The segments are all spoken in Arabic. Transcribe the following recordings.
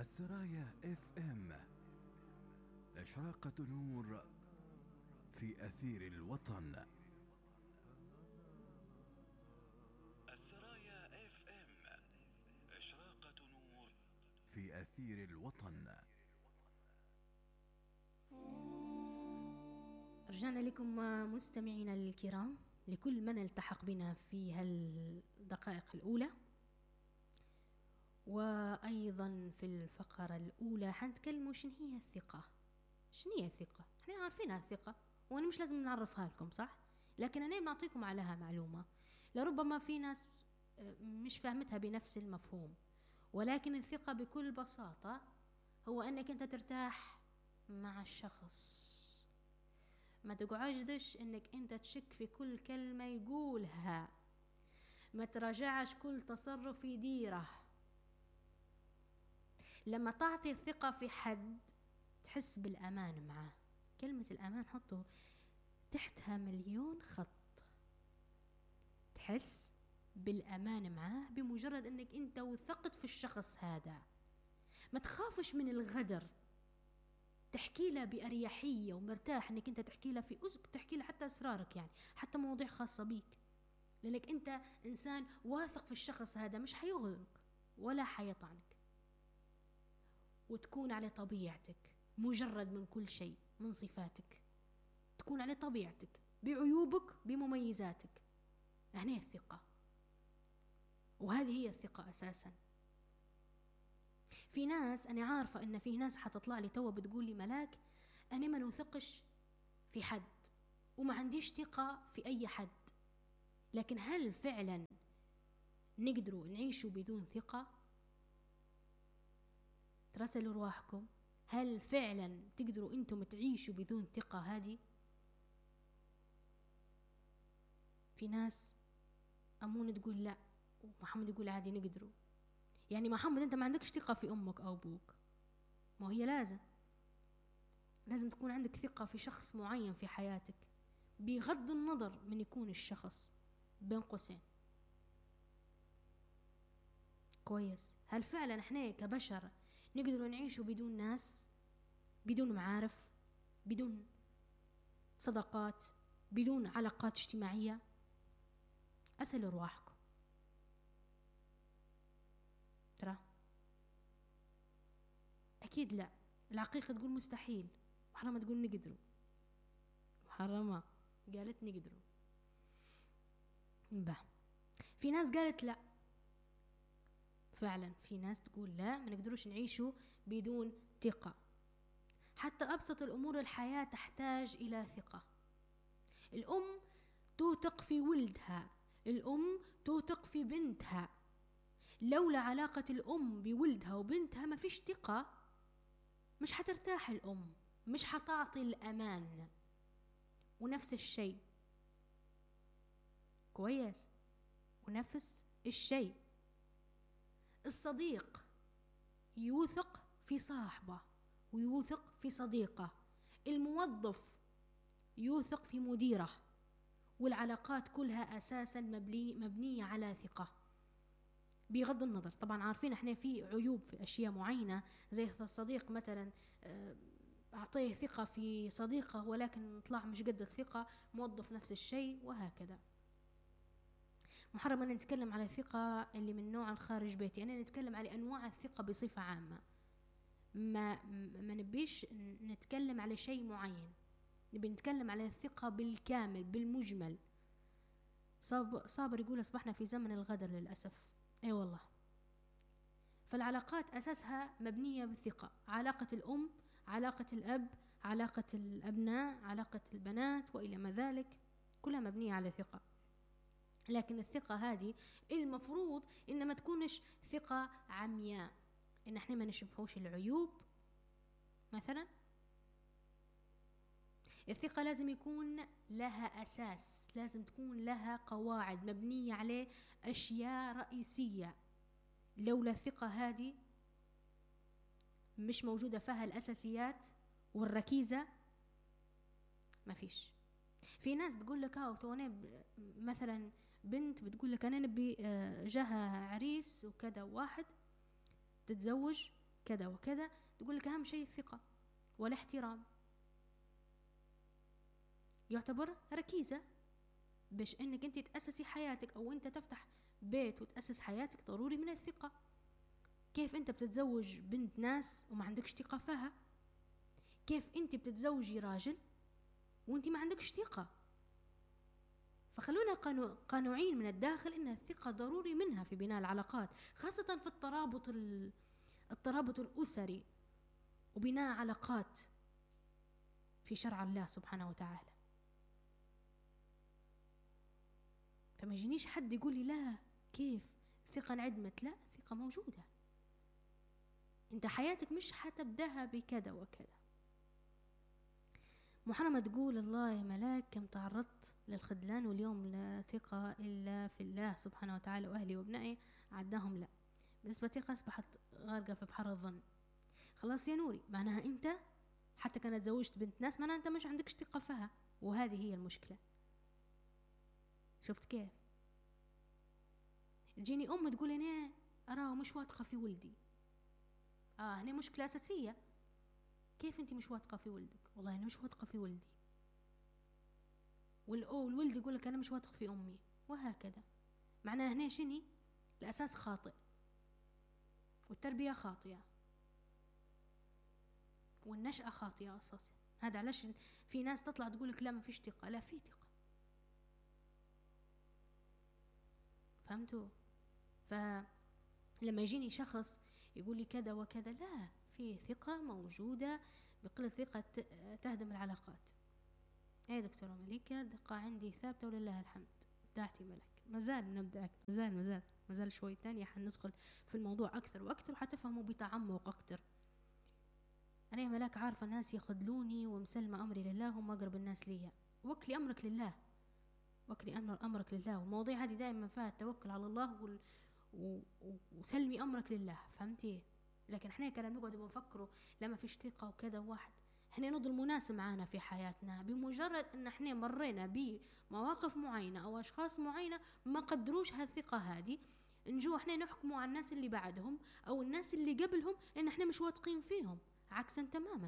السرايا اف ام، إشراقة نور في أثير الوطن. السرايا اف ام، إشراقة نور في أثير الوطن. رجعنا لكم مستمعينا الكرام، لكل من التحق بنا في هالدقائق الأولى. وأيضا في الفقرة الأولى حنتكلموا شنو هي الثقة. شنو هي الثقة؟ احنا عارفينها الثقة، وانا مش لازم نعرفها لكم، صح؟ لكن انا بنعطيكم عليها معلومة. لربما في ناس مش فاهمتها بنفس المفهوم، ولكن الثقة بكل بساطة هو انك انت ترتاح مع الشخص، ما تقعدش انك انت تشك في كل كلمة يقولها، ما تراجعش كل تصرف يديره. لما تعطي الثقة في حد تحس بالأمان معه. كلمة الأمان حطوا تحتها مليون خط. تحس بالأمان معه بمجرد أنك أنت وثقت في الشخص هذا. ما تخافش من الغدر، تحكي له بأريحية ومرتاح أنك أنت تحكي له تحكي له حتى أسرارك، يعني حتى مواضيع خاصة بيك، لأنك أنت إنسان واثق في الشخص هذا، مش حيغدرك ولا حيطعنك. وتكون على طبيعتك، مجرد من كل شيء، من صفاتك تكون على طبيعتك، بعيوبك بمميزاتك. هنا الثقة، وهذه هي الثقة أساسا. في ناس أنا عارفة أن في ناس حتطلع لي توا بتقول لي ملاك أنا ما نثقش في حد وما عنديش ثقة في أي حد. لكن هل فعلا نقدروا نعيشوا بدون ثقة؟ ترسلوا رواحكم، هل فعلا تقدروا انتم تعيشوا بدون ثقة هذه؟ في ناس أمون تقول لا، ومحمد يقول عادي نقدروا. يعني محمد انت ما عندكش ثقة في أمك أو أبوك، ما هي لازم تكون عندك ثقة في شخص معين في حياتك، بغض النظر من يكون الشخص، بين قوسين. كويس، هل فعلا احنا كبشر نقدروا نعيشوا بدون ناس، بدون معارف، بدون صداقات، بدون علاقات اجتماعية؟ أسألوا رواحكم. ترى أكيد لا. العقيقة تقول مستحيل، محرمة تقول نقدروا. محرمة قالت نقدروا. في ناس قالت لا، فعلا في ناس تقول لا، ما نقدروش نعيشوا بدون ثقة. حتى أبسط الأمور الحياة تحتاج إلى ثقة. الأم توثق في ولدها، الأم توثق في بنتها. لولا علاقة الأم بولدها وبنتها ما فيش ثقة، مش حترتاح الأم، مش حتعطي الأمان. ونفس الشيء، كويس، ونفس الشيء الصديق يوثق في صاحبه ويوثق في صديقه، الموظف يوثق في مديره، والعلاقات كلها أساسا مبنية على ثقة. بغض النظر طبعا، عارفين احنا في عيوب في أشياء معينة، زي الصديق مثلا أعطيه ثقة في صديقه ولكن طلع مش قد الثقة، موظف نفس الشيء، وهكذا. محرم أن نتكلم على الثقة اللي من نوع الخارج بيتي، أنا نتكلم على أنواع الثقة بصفة عامة. ما نبيش نتكلم على شيء معين، نبي نتكلم على الثقة بالكامل بالمجمل. صابر يقول أصبحنا في زمن الغدر للأسف. أي والله. فالعلاقات أساسها مبنية بالثقة، علاقة الأم، علاقة الأب، علاقة الأبناء، علاقة البنات وإلى ما ذلك، كلها مبنية على ثقة. لكن الثقة هذه المفروض إن ما تكونش ثقة عمياء، إن احنا ما نشبهوش العيوب. مثلا الثقة لازم يكون لها أساس، لازم تكون لها قواعد مبنية عليه أشياء رئيسية. لولا الثقة هذه مش موجودة فيها الأساسيات والركيزة، ما فيش. في ناس تقول لك مثلا بنت بتقول لك أنا نبي جاها عريس وكذا، واحد تتزوج كذا وكذا، تقول لك أهم شيء الثقة والاحترام، يعتبر ركيزة باش انك انت تأسسي حياتك، او انت تفتح بيت وتأسس حياتك ضروري من الثقة. كيف انت بتتزوج بنت ناس وما عندكش ثقة فيها؟ كيف انت بتتزوجي راجل وانت ما عندكش ثقة؟ فخلونا قانوعين من الداخل ان الثقة ضروري منها في بناء العلاقات، خاصة في الترابط الأسري وبناء علاقات في شرع الله سبحانه وتعالى. فما يجينيش حد يقول لي لا كيف الثقة انعدمت، لا، الثقة موجودة. انت حياتك مش حتبدأها بكذا وكذا. محرمة تقول الله يا ملاك كم تعرضت للخذلان واليوم لا ثقة إلا في الله سبحانه وتعالى، وأهلي وابنائي عداهم لا، بالنسبة ثقة أصبحت غارقة في بحر الظن. خلاص يا نوري، معناها أنت حتى كانت تزوجت بنت ناس معناها أنت مش عندكش ثقة فيها، وهذه هي المشكلة. شفت كيف؟ تجيني أم تقول أنا أراه مش واثقة في ولدي. هنا مشكلة أساسية. كيف أنت مش واثقة في ولدك؟ والله أنا مش واثقة في ولدي. والولد يقول لك أنا مش واثق في أمي، وهكذا. معناها هنا شني؟ الأساس خاطئ، والتربية خاطئة، والنشأة خاطئة أساسا. هذا علاش في ناس تطلع تقول لك لا ما فيش ثقة، لا في ثقة. فهمتوا؟ فلما يجيني شخص يقول لي كذا وكذا، لا، في ثقة موجودة. بقلة ثقة تهدم العلاقات. ايه دكتورة مليكة، الثقة عندي ثابتة ولله الحمد. دعتي ملك. مازال نبدأ، مازال شوي تانية حندخل في الموضوع أكثر وأكثر وحتفهموا بتعمق أكثر. أنا يا ملاك عارفة الناس يخذلوني ومسلمة أمري لله، هم أقرب الناس ليا. وكلي أمرك لله، وكلي أمرك لله. والمواضيع هذه دائما فيها التوكل على الله وسلمي أمرك لله. فهمتي؟ لكن احنا كنا نقعد ونفكروا لما فيش ثقة وكذا واحد، احنا نضل مناسب معانا في حياتنا بمجرد ان احنا مرينا بمواقف معينة او اشخاص معينة ما قدروش هالثقة هذه، نجو احنا نحكموا على الناس اللي بعدهم او الناس اللي قبلهم ان احنا مش واثقين فيهم، عكسا تماما.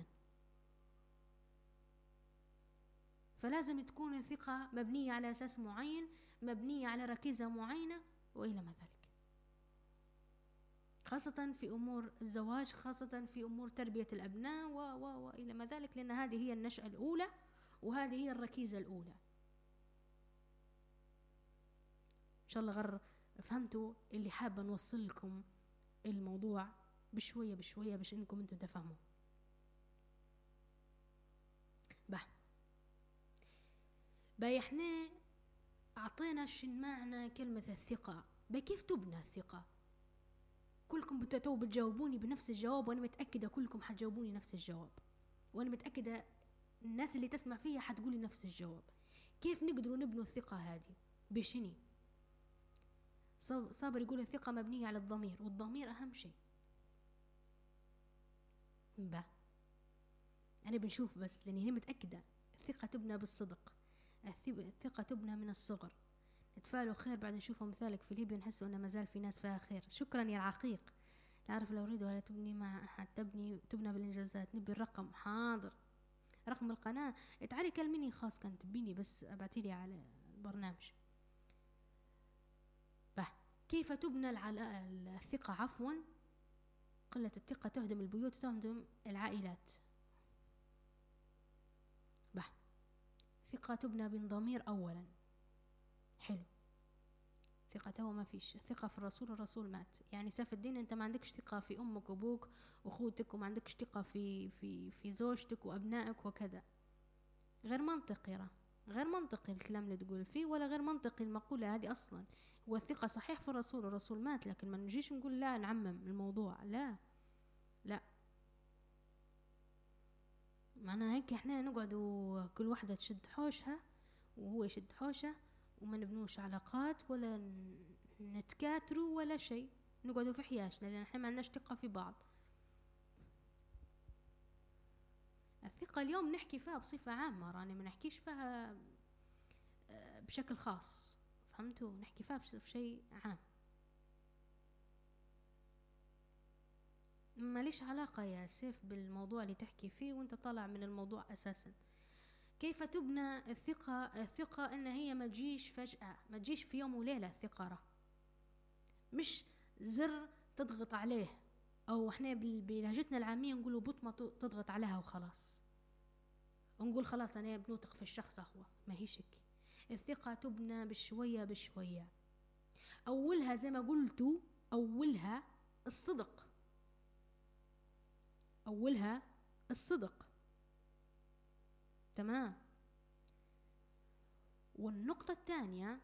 فلازم تكون الثقة مبنية على اساس معين، مبنية على ركيزة معينة والى ما ذلك، خاصة في أمور الزواج، خاصة في أمور تربية الأبناء وإلى ما ذلك، لأن هذه هي النشأة الأولى وهذه هي الركيزة الأولى. إن شاء الله غير فهمتوا اللي حابة نوصل لكم الموضوع بشوية بشوية باش إنكم أنتم تفهموا. احنا أعطينا شن معنى كلمة الثقة، كيف تبنى الثقة؟ كلكم بتجاوبوني بنفس الجواب، وأنا متأكدة كلكم حتجاوبوني نفس الجواب، وأنا متأكدة الناس اللي تسمع فيها حتقولي نفس الجواب. كيف نقدروا نبنوا الثقة هذه؟ بشني؟ صابر يقول الثقة مبنية على الضمير، والضمير أهم شيء. أنا بنشوف بس لأني هنا متأكدة الثقة تبنى بالصدق، الثقة تبنى من الصغر. نتفائلوا خير بعد نشوفوا مثالك في ليبيا، نحسوا أن مازال في ناس فيها خير. شكرا يا العقيق. لا أعرف لو أريد ولا تبني مع أحد، تبنى بالإنجازات. نبي الرقم، حاضر، رقم القناة. تعالي كلميني خاص، كانت تبيني بس أبعتيلي على البرنامج. كيف تبنى الثقة؟ عفوا، قلة الثقة تهدم البيوت، تهدم العائلات. ثقة تبنى بالضمير أولا. حلو، ثقته ما فيش ثقة في الرسول، الرسول مات. يعني سيف الدين أنت ما عندكش ثقة في أمك وأبوك وأخوتك، وما عندكش ثقة في زوجتك وأبنائك وكذا. غير منطقي، غير منطقي الكلام اللي تقول فيه، ولا غير منطقي المقولة هذه أصلا. والثقة صحيح في الرسول، الرسول مات، لكن ما نجيش نقول لا نعمم الموضوع، لا لا. معناها هيك احنا نقعدوا كل واحدة تشد حوشها وهو يشد حوشه، وما نبنوش علاقات ولا نتكاتروا ولا شيء، نقعدوا في حياشنا لأن احنا ما عندناش ثقة في بعض. الثقة اليوم نحكي فيها بصفة عامة، راني ما نحكيش فيها بشكل خاص. فهمتوا؟ نحكي فيها بشيء عام. ماليش علاقة يا سيف بالموضوع اللي تحكي فيه وانت طالع من الموضوع أساسا. كيف تبنى الثقة ان هي ما تجيش فجأة، ما تجيش في يوم وليلة. الثقة مش زر تضغط عليه، او احنا بلهجتنا العامية نقولوا بطمة تضغط عليها وخلاص، ونقول خلاص انا بنوثق في الشخص. هو ما هيش هيك. الثقة تبنى بشوية بشوية. اولها زي ما قلتوا، اولها الصدق، اولها الصدق. تمام. والنقطة الثانية،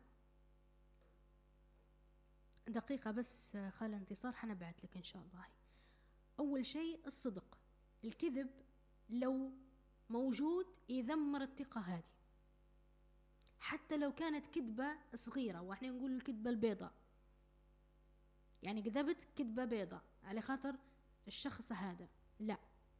دقيقة بس خالة انتصار حنبعت لك ان شاء الله. اول شيء الصدق. الكذب لو موجود يذمر الثقة هذه، حتى لو كانت كذبة صغيرة. واحنا نقول الكذبة البيضاء، يعني كذبت كذبة بيضاء على خاطر الشخص هذا، لا.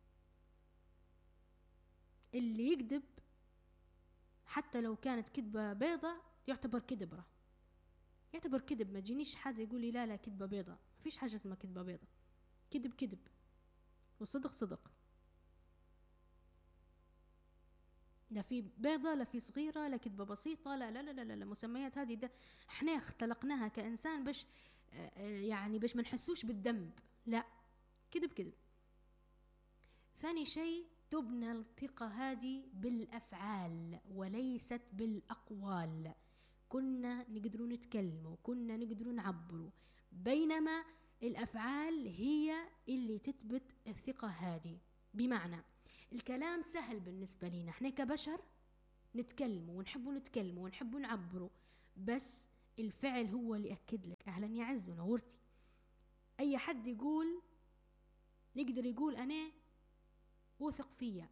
اللي يكذب حتى لو كانت كذبة بيضاء يعتبر كذبرة، يعتبر كذب. ما تجينيش حد يقول لي لا لا كذبة بيضاء، ما فيش حاجة اسمها كذبة بيضاء. كذب كذب، والصدق صدق. لا في بيضة، لا في صغيرة، لا كذبة بسيطة، لا لا لا لا, لا. مسميات هذه ده احنا اختلقناها كإنسان باش يعني باش ما نحسوش بالذنب. لا، كذب كذب. ثاني شيء تبنى الثقة هذه بالأفعال وليست بالأقوال. كنا نقدروا نتكلموا، كنا نقدروا نعبروا، بينما الأفعال هي اللي تثبت الثقة هذه. بمعنى الكلام سهل بالنسبة لنا احنا كبشر، نتكلموا ونحبوا نتكلموا ونحبوا نعبروا، بس الفعل هو اللي يأكد لك. أهلا يا عز ونورتي. أي حد يقول، يقدر يقول أنا وثق فيا،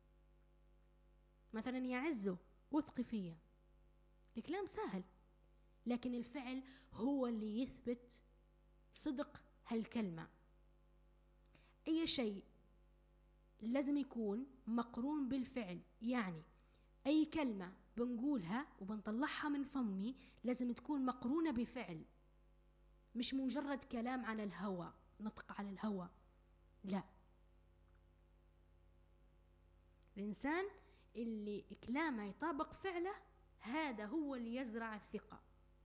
مثلا يا عزو وثقي فيا، الكلام سهل، لكن الفعل هو اللي يثبت صدق هالكلمة. أي شيء لازم يكون مقرون بالفعل، يعني أي كلمة بنقولها وبنطلعها من فمي لازم تكون مقرونة بفعل، مش مجرد كلام على الهوى، نطق على الهوى، لا. الإنسان اللي كلامه يطابق فعله هذا هو اللي يزرع الثقة.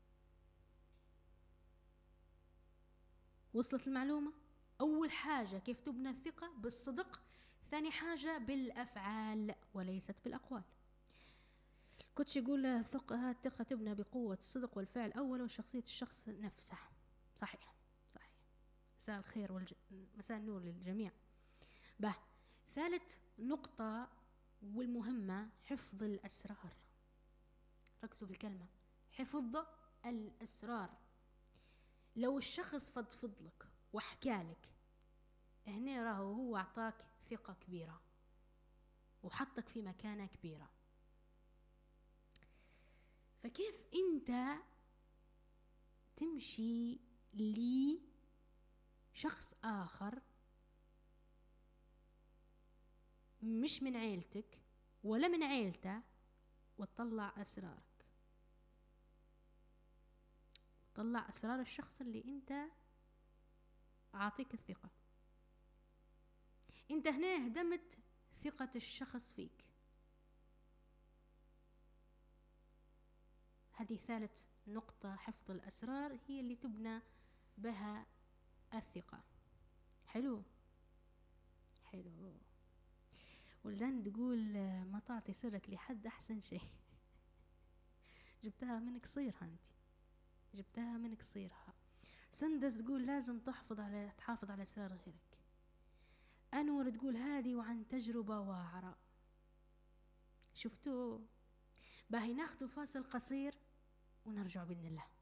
وصلت المعلومة؟ أول حاجة كيف تبنى الثقة؟ بالصدق. ثاني حاجة بالأفعال وليست بالأقوال. كنت يقول الثقة تبنى بقوة الصدق والفعل أولا وشخصية الشخص نفسه. صحيح صحيح. مساء الخير مساء النور للجميع. ثالث نقطة والمهمة، حفظ الأسرار. ركزوا في الكلمة حفظ الأسرار. لو الشخص فضفض لك وحكالك، هنا راهو هو أعطاك ثقة كبيرة وحطك في مكانة كبيرة. فكيف أنت تمشي لشخص آخر مش من عيلتك ولا من عيلته وتطلع أسرارك، طلع أسرار الشخص اللي أنت عاطيك الثقة؟ أنت هنا هدمت ثقة الشخص فيك. هذه ثالث نقطة، حفظ الأسرار، هي اللي تبنى بها الثقة. حلو حلو. ولدان تقول ما تعطي سرك لحد أحسن شيء. جبتها من قصيرها أنت، جبتها من قصيرها. سندس تقول لازم تحافظ على أسرار غيرك. أنور تقول هذه وعن تجربة واعرة. شفتوا؟ باهي ناخدوا فاصل قصير ونرجع بإذن الله.